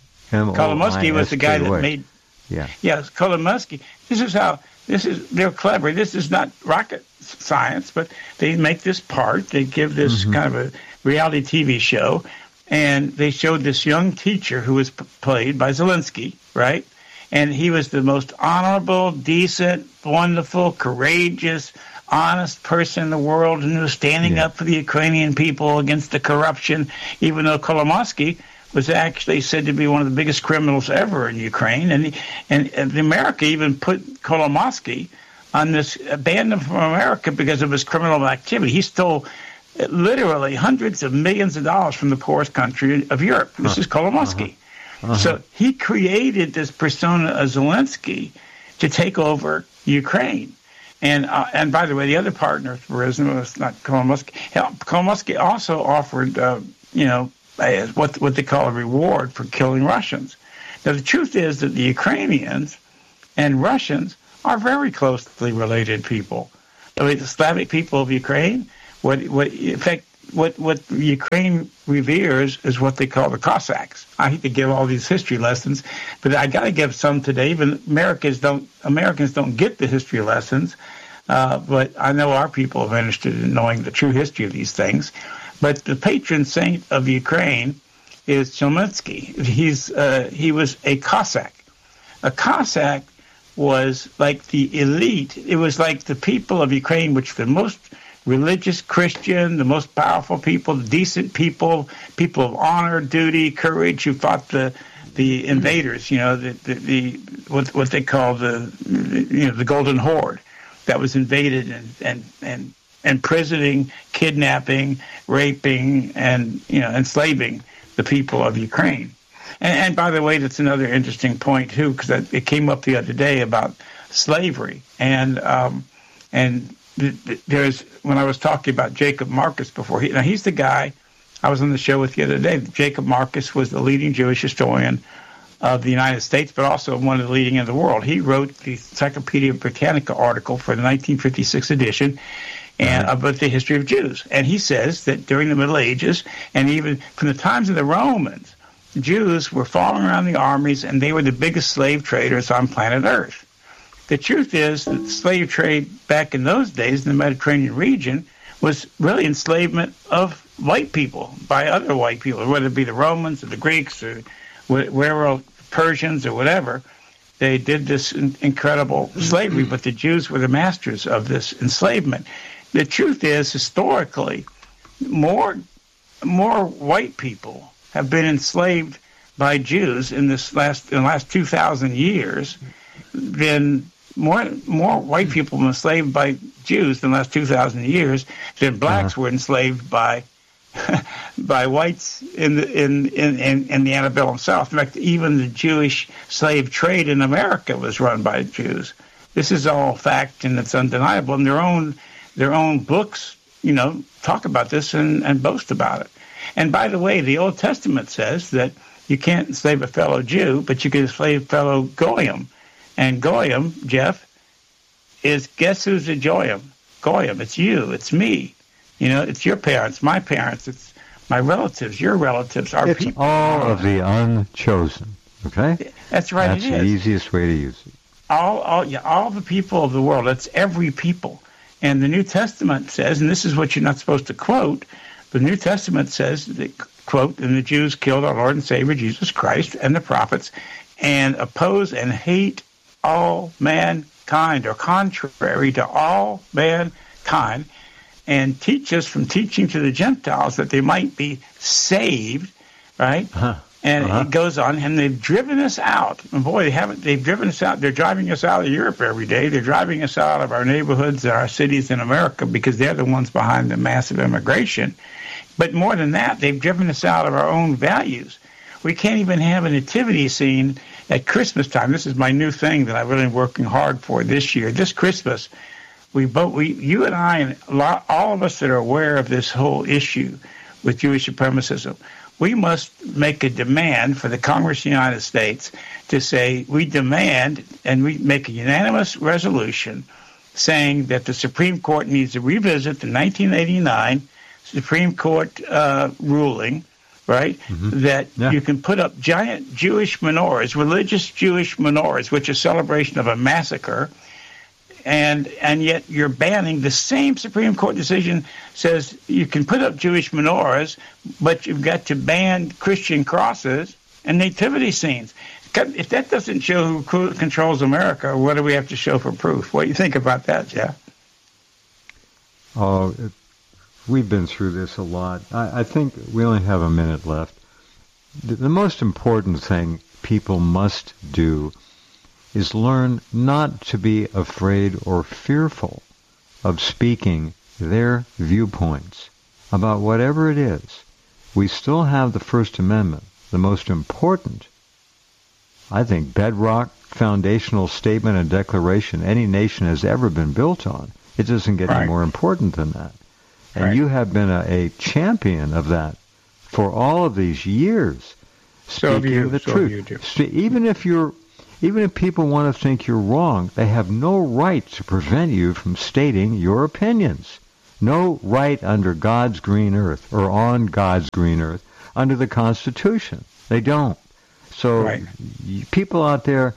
Speaker 2: Kolomoisky was the guy that made.
Speaker 1: Yeah.
Speaker 2: Yes, Kolomoisky. This is how. This is they're clever. This is not rocket science, but they make this part. They give this mm-hmm. kind of a reality T V show, and they showed this young teacher who was p- played by Zelensky, right? And he was the most honorable, decent, wonderful, courageous, honest person in the world, and who was standing yeah. up for the Ukrainian people against the corruption, even though Kolomoisky was actually said to be one of the biggest criminals ever in Ukraine. And, he, and, and America even put Kolomoisky on this, banned him from America because of his criminal activity. He stole literally hundreds of millions of dollars from the poorest country of Europe. This huh. is Kolomoisky. Uh-huh. Uh-huh. So he created this persona of Zelensky to take over Ukraine. And uh, and by the way, the other partner of Burisma was not Kolomoisky. Kolomoisky also offered, uh, you know, a, what what they call a reward for killing Russians. Now, the truth is that the Ukrainians and Russians are very closely related people. I mean, the Slavic people of Ukraine, what, what, in fact, what, what Ukraine reveres is what they call the Cossacks. I hate to give all these history lessons, but I got to give some today. Even Americans don't, Americans don't get the history lessons, uh, but I know our people are interested in knowing the true history of these things. But the patron saint of Ukraine is Chmelnytsky. He's uh, he was a Cossack. A Cossack was like the elite. It was like the people of Ukraine, which the most religious Christian, the most powerful people, decent people, people of honor, duty, courage, who fought the the invaders. You know, the the, the what what they call the you know the Golden Horde that was invaded and and and imprisoning, kidnapping, raping, and you know enslaving the people of Ukraine. And, and by the way, that's another interesting point too, because it came up the other day about slavery. And um, and th- th- there's when I was talking about Jacob Marcus before, he, now he's the guy I was on the show with the other day. Jacob Marcus was the leading Jewish historian of the United States, but also one of the leading in the world. He wrote the Encyclopedia Britannica article for the nineteen fifty-six edition. And about the history of Jews. And he says that during the Middle Ages, and even from the times of the Romans, Jews were following around the armies, and they were the biggest slave traders on planet Earth. The truth is that the slave trade back in those days in the Mediterranean region was really enslavement of white people by other white people, whether it be the Romans or the Greeks or wherever, Persians or whatever. They did this incredible slavery, but the Jews were the masters of this enslavement. The truth is, historically, more more white people have been enslaved by Jews in this last in the last two thousand years than more more white people were enslaved by Jews in the last two thousand years than blacks uh-huh. were enslaved by by whites in the in, in, in, in the antebellum South. In fact, even the Jewish slave trade in America was run by Jews. This is all fact, and it's undeniable. And their own Their own books, you know, talk about this and, and boast about it. And by the way, the Old Testament says that you can't enslave a fellow Jew, but you can enslave a fellow Goyim. And Goyim, Jeff, is, guess who's a Goyim? Goyim, it's you, it's me. You know, it's your parents, my parents, it's my relatives, your relatives, our
Speaker 1: it's
Speaker 2: people.
Speaker 1: It's all of the unchosen, okay?
Speaker 2: That's right,
Speaker 1: That's
Speaker 2: it is.
Speaker 1: the easiest way to use it.
Speaker 2: All, all, yeah, all the people of the world, that's every people. And the New Testament says, and this is what you're not supposed to quote, the New Testament says, that, quote, and the Jews killed our Lord and Savior Jesus Christ and the prophets and oppose and hate all mankind, or contrary to all mankind, and teach us from teaching to the Gentiles that they might be saved, right? Uh-huh. And uh-huh. it goes on, and they've driven us out. And boy, they haven't. They've driven us out. They're driving us out of Europe every day. They're driving us out of our neighborhoods and our cities in America because they're the ones behind the massive immigration. But more than that, they've driven us out of our own values. We can't even have a nativity scene at Christmas time. This is my new thing that I've really been working hard for this year. This Christmas, we both, we, you and I, and a lot, all of us that are aware of this whole issue with Jewish supremacism, we must make a demand for the Congress of the United States to say we demand, and we make a unanimous resolution saying that the Supreme Court needs to revisit the nineteen eighty-nine Supreme Court uh, ruling, right, mm-hmm. that yeah. you can put up giant Jewish menorahs, religious Jewish menorahs, which is a celebration of a massacre, and and yet you're banning. The same Supreme Court decision says you can put up Jewish menorahs, but you've got to ban Christian crosses and nativity scenes. If that doesn't show who controls America, what do we have to show for proof? What do you think about that, Jeff?
Speaker 1: Oh, it, we've been through this a lot. I, I think we only have a minute left. The, the most important thing people must do is learn not to be afraid or fearful of speaking their viewpoints about whatever it is. We still have the First Amendment, the most important, I think, bedrock, foundational statement and declaration any nation has ever been built on. It doesn't get right. any more important than that. And right. you have been a, a champion of that for all of these years,
Speaker 2: so
Speaker 1: speaking
Speaker 2: you,
Speaker 1: the
Speaker 2: so
Speaker 1: truth.
Speaker 2: You do.
Speaker 1: Even if you're Even if people want to think you're wrong, they have no right to prevent you from stating your opinions. No right under God's green earth or on God's green earth under the Constitution. They don't. So
Speaker 2: right.
Speaker 1: people out there,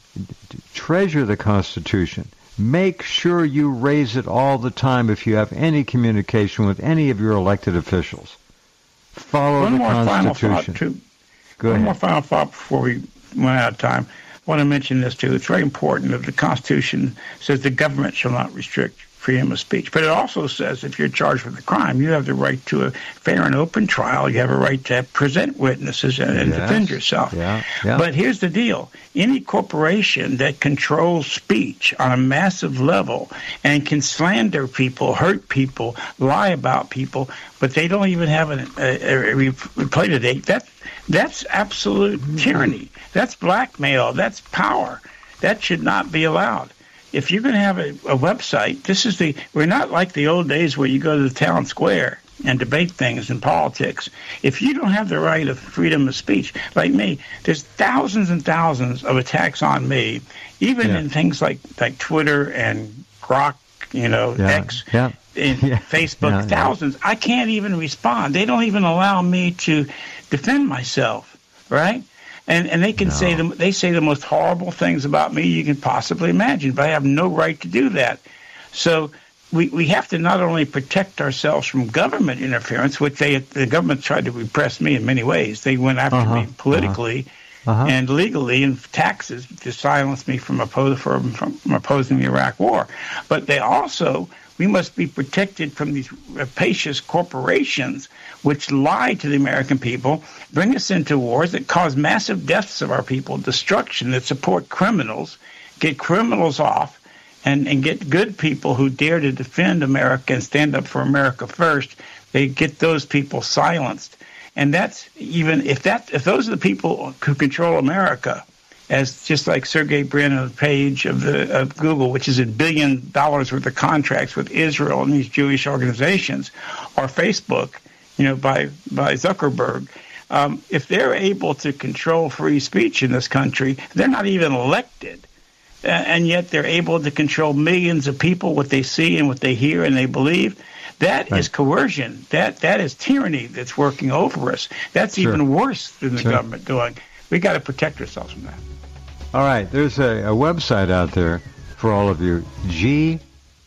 Speaker 1: treasure the Constitution. Make sure you raise it all the time if you have any communication with any of your elected officials. Follow
Speaker 2: One
Speaker 1: the
Speaker 2: more
Speaker 1: Constitution.
Speaker 2: Final thought, too.
Speaker 1: Go
Speaker 2: One
Speaker 1: ahead.
Speaker 2: more final thought before we run out of time. I want to mention this, too. It's very important that the Constitution says the government shall not restrict freedom of speech. But it also says if you're charged with a crime, you have the right to a fair and open trial. You have a right to present witnesses and, and
Speaker 1: yes.
Speaker 2: defend yourself.
Speaker 1: Yeah. Yeah.
Speaker 2: But here's the deal. Any corporation that controls speech on a massive level and can slander people, hurt people, lie about people, but they don't even have an, a, a replay date, that, that's absolute tyranny. That's blackmail. That's power. That should not be allowed. If you're going to have a, a website, this is the, we're not like the old days where you go to the town square and debate things in politics. If you don't have the right of freedom of speech, like me, there's thousands and thousands of attacks on me, even
Speaker 1: yeah.
Speaker 2: in things like, like Twitter and Grok, you know,
Speaker 1: yeah.
Speaker 2: X,
Speaker 1: yeah.
Speaker 2: in
Speaker 1: yeah.
Speaker 2: Facebook,
Speaker 1: yeah.
Speaker 2: thousands. I can't even respond. They don't even allow me to defend myself, right? And and they can
Speaker 1: no.
Speaker 2: say the, they say the most horrible things about me you can possibly imagine, but I have no right to do that. So we we have to not only protect ourselves from government interference, which they the government tried to repress me in many ways. They went after
Speaker 1: uh-huh.
Speaker 2: me politically
Speaker 1: uh-huh.
Speaker 2: and legally in taxes to silence me from, oppose, from, from opposing the Iraq War. But they also, we must be protected from these rapacious corporations which lie to the American people, bring us into wars that cause massive deaths of our people, destruction, that support criminals, get criminals off, and, and get good people who dare to defend America and stand up for America first. They get those people silenced. And that's even, if that, if those are the people who control America, as just like Sergey Brin on the page of the of Google, which is a billion dollars worth of contracts with Israel and these Jewish organizations, or Facebook, you know, by by Zuckerberg, um, if they're able to control free speech in this country, they're not even elected, uh, and yet they're able to control millions of people, what they see and what they hear and they believe. That right. is coercion. That that is tyranny that's working over us. That's sure. even worse than the sure. government doing. We got to protect ourselves from that.
Speaker 1: All right, there's a, a website out there for all of you, G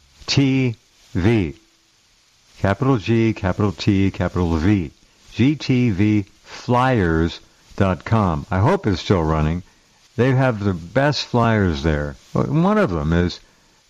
Speaker 1: T V, capital G, capital T, capital V, G T V flyers dot com. I hope it's still running. They have the best flyers there. One of them is,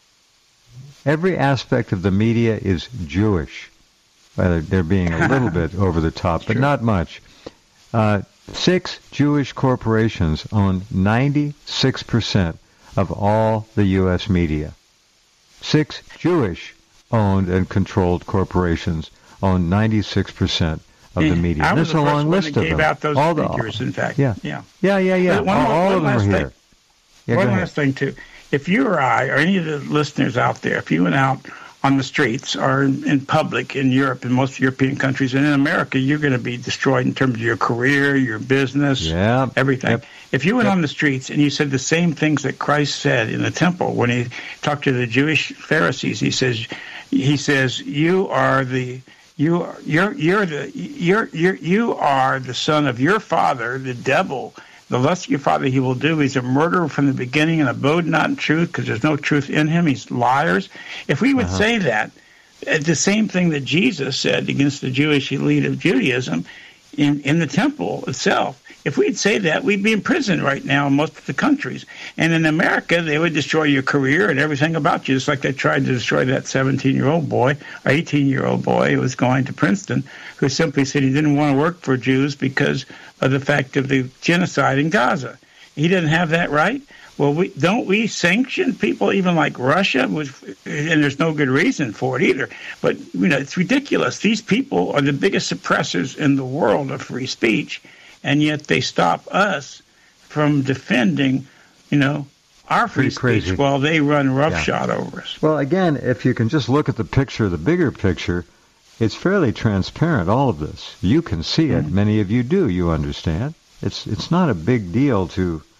Speaker 1: every aspect of the media is Jewish. Well, they're being a little bit over the top, but not much. Uh, Six Jewish corporations own ninety-six percent of all the U S media. Six Jewish-owned and controlled corporations own ninety-six percent of the media.
Speaker 2: I was
Speaker 1: There's a
Speaker 2: the
Speaker 1: long
Speaker 2: first
Speaker 1: list
Speaker 2: one
Speaker 1: of
Speaker 2: that
Speaker 1: them.
Speaker 2: gave out those
Speaker 1: all the,
Speaker 2: figures, in fact.
Speaker 1: Yeah,
Speaker 2: yeah,
Speaker 1: yeah, yeah. yeah.
Speaker 2: One,
Speaker 1: all all
Speaker 2: one
Speaker 1: of them are
Speaker 2: thing.
Speaker 1: here. Yeah,
Speaker 2: one
Speaker 1: go
Speaker 2: last
Speaker 1: ahead.
Speaker 2: thing, too. If you or I, or any of the listeners out there, if you went out on the streets or in, in public in Europe, in most European countries, and in America, you're going to be destroyed in terms of your career, your business,
Speaker 1: yeah.
Speaker 2: everything.
Speaker 1: Yep.
Speaker 2: If you went
Speaker 1: yep.
Speaker 2: on the streets and you said the same things that Christ said in the temple when he talked to the Jewish Pharisees, he says, he says, you are the you are you're you're the you're you're you are the son of your father, the devil. The lust of your father he will do. He's a murderer from the beginning and abode not in truth because there's no truth in him. He's liars. If we would uh-huh. say that, the same thing that Jesus said against the Jewish elite of Judaism in, in the temple itself, if we'd say that, we'd be in prison right now in most of the countries. And in America, they would destroy your career and everything about you, just like they tried to destroy that seventeen-year-old boy or eighteen-year-old boy who was going to Princeton, who simply said he didn't want to work for Jews because of the fact of the genocide in Gaza. He didn't have that right. Well, we, don't we sanction people even like Russia? Which, and there's no good reason for it either. But, you know, it's ridiculous. These people are the biggest suppressors in the world of free speech, and yet they stop us from defending, you know, our free
Speaker 1: Pretty
Speaker 2: speech
Speaker 1: crazy.
Speaker 2: while they run roughshod yeah. over us.
Speaker 1: Well, again, if you can just look at the picture, the bigger picture, it's fairly transparent, all of this. You can see it. Mm-hmm. Many of you do, you understand. It's it's not a big deal to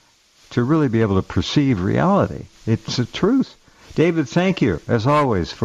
Speaker 1: to really be able to perceive reality. It's the truth. David, thank you, as always, for